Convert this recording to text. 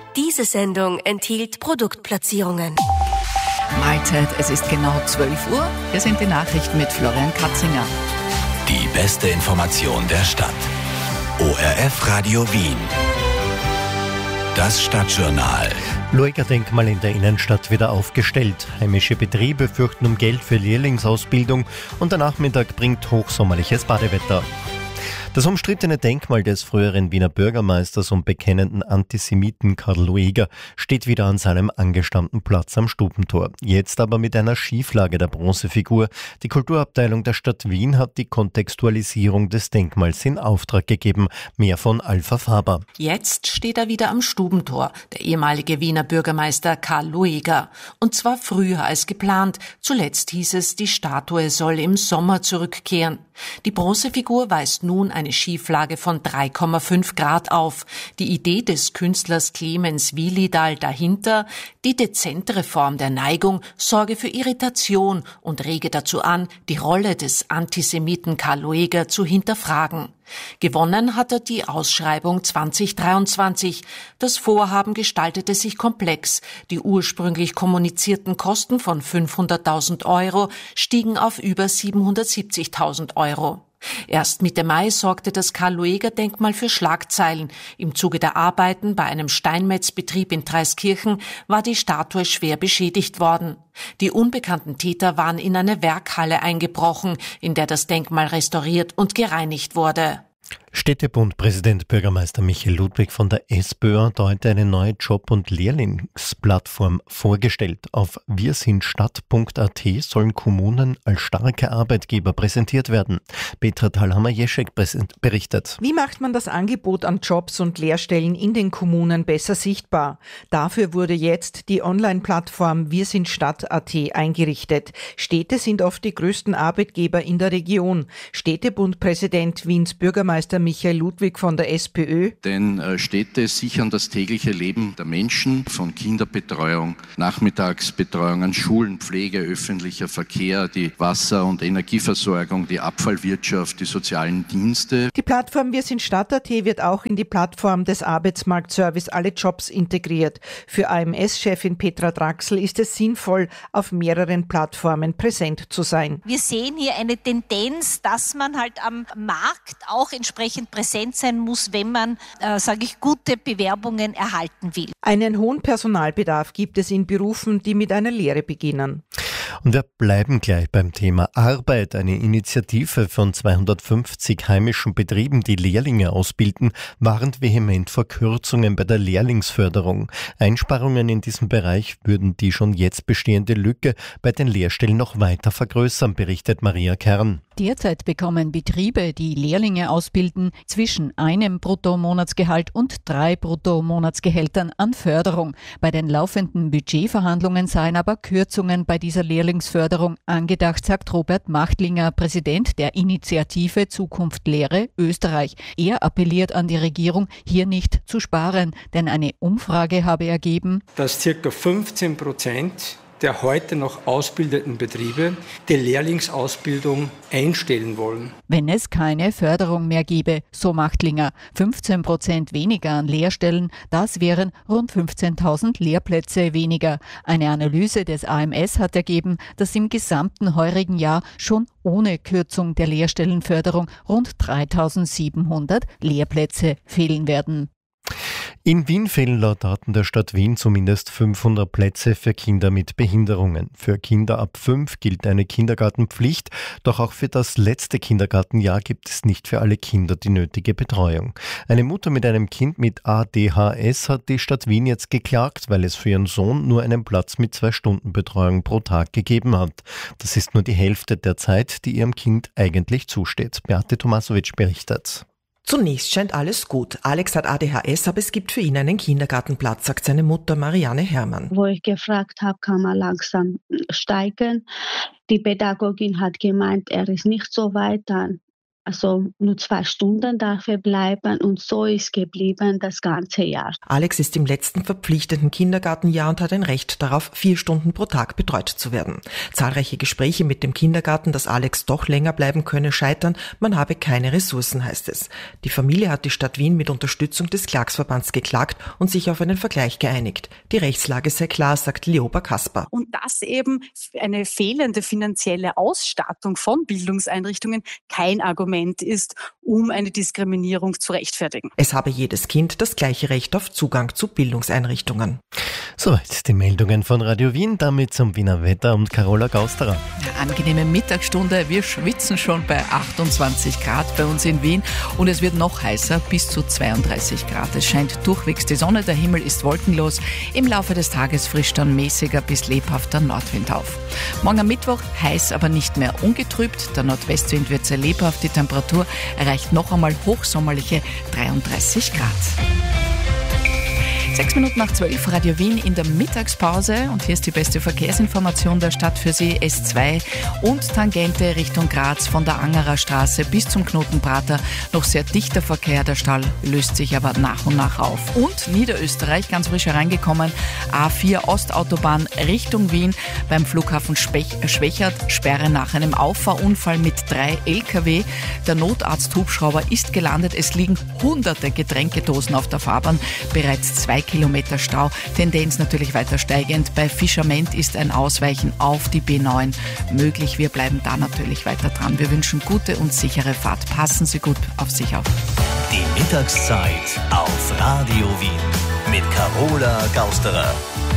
Diese Sendung enthielt Produktplatzierungen. Mahlzeit, es ist genau 12 Uhr. Hier sind die Nachrichten mit Florian Katzinger. Die beste Information der Stadt. ORF Radio Wien. Das Stadtjournal. Lueger-Denkmal in der Innenstadt wieder aufgestellt. Heimische Betriebe fürchten um Geld für Lehrlingsausbildung und der Nachmittag bringt hochsommerliches Badewetter. Das umstrittene Denkmal des früheren Wiener Bürgermeisters und bekennenden Antisemiten Karl Lueger steht wieder an seinem angestammten Platz am Stubentor. Jetzt aber mit einer Schieflage der Bronzefigur. Die Kulturabteilung der Stadt Wien hat die Kontextualisierung des Denkmals in Auftrag gegeben. Mehr von Alpha Faber. Jetzt steht er wieder am Stubentor, der ehemalige Wiener Bürgermeister Karl Lueger. Und zwar früher als geplant. Zuletzt hieß es, die Statue soll im Sommer zurückkehren. Die Bronzefigur weist nun eine Schieflage von 3,5 Grad auf. Die Idee des Künstlers Clemens Wielidal dahinter, die dezentere Form der Neigung, sorge für Irritation und rege dazu an, die Rolle des Antisemiten Karl Lueger zu hinterfragen. Gewonnen hat er die Ausschreibung 2023. Das Vorhaben gestaltete sich komplex. Die ursprünglich kommunizierten Kosten von 500.000 Euro stiegen auf über 770.000 Euro. Erst Mitte Mai sorgte das Karl-Lueger-Denkmal für Schlagzeilen. Im Zuge der Arbeiten bei einem Steinmetzbetrieb in Traiskirchen war die Statue schwer beschädigt worden. Die unbekannten Täter waren in eine Werkhalle eingebrochen, in der das Denkmal restauriert und gereinigt wurde. Städtebund-Präsident Bürgermeister Michael Ludwig von der SPÖ hat heute eine neue Job- und Lehrlingsplattform vorgestellt. Auf wirsindstadt.at sollen Kommunen als starke Arbeitgeber präsentiert werden. Petra Thalhammer-Jeschek berichtet. Wie macht man das Angebot an Jobs und Lehrstellen in den Kommunen besser sichtbar? Dafür wurde jetzt die Online-Plattform wirsindstadt.at eingerichtet. Städte sind oft die größten Arbeitgeber in der Region. Städtebund-Präsident Wiens Bürgermeister Michael Ludwig von der SPÖ. Denn Städte sichern das tägliche Leben der Menschen, von Kinderbetreuung, Nachmittagsbetreuung an Schulen, Pflege, öffentlicher Verkehr, die Wasser- und Energieversorgung, die Abfallwirtschaft, die sozialen Dienste. Die Plattform wirsindstadt.at wird auch in die Plattform des Arbeitsmarktservice Alle Jobs integriert. Für AMS-Chefin Petra Draxl ist es sinnvoll, auf mehreren Plattformen präsent zu sein. Wir sehen hier eine Tendenz, dass man halt am Markt auch entsprechend präsent sein muss, wenn man, gute Bewerbungen erhalten will. Einen hohen Personalbedarf gibt es in Berufen, die mit einer Lehre beginnen. Und wir bleiben gleich beim Thema Arbeit. Eine Initiative von 250 heimischen Betrieben, die Lehrlinge ausbilden, warnt vehement vor Kürzungen bei der Lehrlingsförderung. Einsparungen in diesem Bereich würden die schon jetzt bestehende Lücke bei den Lehrstellen noch weiter vergrößern, berichtet Maria Kern. Derzeit bekommen Betriebe, die Lehrlinge ausbilden, zwischen einem Bruttomonatsgehalt und 3 Bruttomonatsgehältern an Förderung. Bei den laufenden Budgetverhandlungen seien aber Kürzungen bei dieser Lehrlingsförderung angedacht, sagt Robert Machtlinger, Präsident der Initiative Zukunft Lehre Österreich. Er appelliert an die Regierung, hier nicht zu sparen, denn eine Umfrage habe ergeben, dass ca. 15% der heute noch ausbildeten Betriebe die Lehrlingsausbildung einstellen wollen. Wenn es keine Förderung mehr gäbe, so Machtlinger, 15% weniger an Lehrstellen, das wären rund 15.000 Lehrplätze weniger. Eine Analyse des AMS hat ergeben, dass im gesamten heurigen Jahr schon ohne Kürzung der Lehrstellenförderung rund 3.700 Lehrplätze fehlen werden. In Wien fehlen laut Daten der Stadt Wien zumindest 500 Plätze für Kinder mit Behinderungen. Für Kinder ab 5 gilt eine Kindergartenpflicht, doch auch für das letzte Kindergartenjahr gibt es nicht für alle Kinder die nötige Betreuung. Eine Mutter mit einem Kind mit ADHS hat die Stadt Wien jetzt geklagt, weil es für ihren Sohn nur einen Platz mit 2 Stunden Betreuung pro Tag gegeben hat. Das ist nur die Hälfte der Zeit, die ihrem Kind eigentlich zusteht. Beate Tomasovic berichtet. Zunächst scheint alles gut. Alex hat ADHS, aber es gibt für ihn einen Kindergartenplatz, sagt seine Mutter Marianne Herrmann. Wo ich gefragt habe, kann man langsam steigen. Die Pädagogin hat gemeint, er ist nicht so weit, dann Also nur 2 Stunden darf er bleiben und so ist geblieben das ganze Jahr. Alex ist im letzten verpflichtenden Kindergartenjahr und hat ein Recht darauf, 4 Stunden pro Tag betreut zu werden. Zahlreiche Gespräche mit dem Kindergarten, dass Alex doch länger bleiben könne, scheitern. Man habe keine Ressourcen, heißt es. Die Familie hat die Stadt Wien mit Unterstützung des Klagsverbands geklagt und sich auf einen Vergleich geeinigt. Die Rechtslage sei klar, sagt Lioba Kasper. Und dass eben eine fehlende finanzielle Ausstattung von Bildungseinrichtungen kein Argument ist, um eine Diskriminierung zu rechtfertigen. Es habe jedes Kind das gleiche Recht auf Zugang zu Bildungseinrichtungen. Soweit die Meldungen von Radio Wien, damit zum Wiener Wetter und Carola Gausterer. Angenehme Mittagsstunde, wir schwitzen schon bei 28 Grad bei uns in Wien und es wird noch heißer, bis zu 32 Grad. Es scheint durchwegs die Sonne, der Himmel ist wolkenlos. Im Laufe des Tages frischt dann mäßiger bis lebhafter Nordwind auf. Morgen am Mittwoch heiß, aber nicht mehr ungetrübt. Der Nordwestwind wird sehr lebhaft, die Temperatur erreicht noch einmal hochsommerliche 33 Grad. 6 Minuten nach 12, Radio Wien in der Mittagspause und hier ist die beste Verkehrsinformation der Stadt für Sie. S2 und Tangente Richtung Graz von der Angerer Straße bis zum Knotenprater. Noch sehr dichter Verkehr, der Stall löst sich aber nach und nach auf. Und Niederösterreich, ganz frisch hereingekommen, A4 Ostautobahn Richtung Wien beim Flughafen Schwächert, Sperre nach einem Auffahrunfall mit 3 LKW. Der Notarzt-Hubschrauber ist gelandet, es liegen hunderte Getränkedosen auf der Fahrbahn, bereits 2 Kilometer Stau, Tendenz natürlich weiter steigend. Bei Fischament ist ein Ausweichen auf die B9 möglich. Wir bleiben da natürlich weiter dran. Wir wünschen gute und sichere Fahrt. Passen Sie gut auf sich auf. Die Mittagszeit auf Radio Wien mit Carola Gausterer.